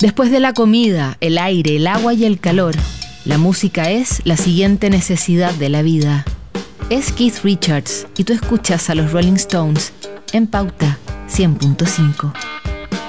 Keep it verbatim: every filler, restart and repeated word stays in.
Después de la comida, el aire, el agua y el calor, la música es la siguiente necesidad de la vida. Es Keith Richards y tú escuchas a los Rolling Stones en Pauta cien punto cinco.